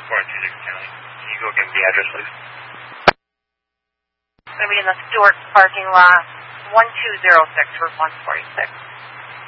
according to Dixon County. Can you go give me the address, please? It's going to be in the Stewart parking lot, 1206 Route 146.